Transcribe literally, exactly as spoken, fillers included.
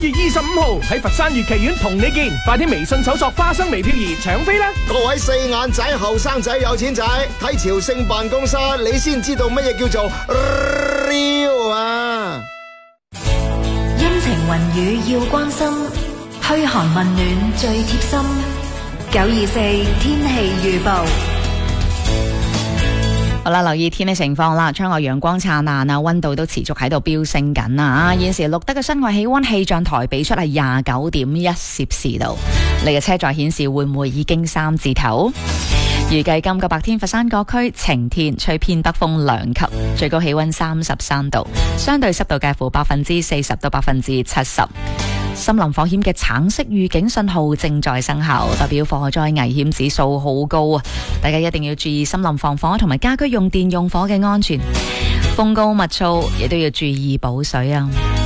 月二十五號喺佛山粵劇院同你見，快啲微信搜索花生微漂兒搶飛啦！ 各位四眼仔、後生仔、有錢仔，睇朝聖辦公室，你先知道乜嘢叫做 real 啊！ 陰晴雲雨要關心，噓寒問暖最貼心。九二四天氣預報。 好啦，留意天氣情況啦，窗外陽光燦爛啊，溫度都持續喺度飆升緊啊！現時錄得嘅室外氣溫氣象台俾出係廿九點一攝氏度，你嘅車載顯示會唔會已經三字頭？預計今個白天佛山各區晴天，吹偏北風兩級，最高氣溫三十三度，相對濕度介乎百分之四十到百分之七十。森林火險嘅橙色預警信號正在生效，代表火災危險指數好高啊！大家一定要注意森林防火同埋家居用電用火嘅安全，風高物燥，亦都要注意補水啊！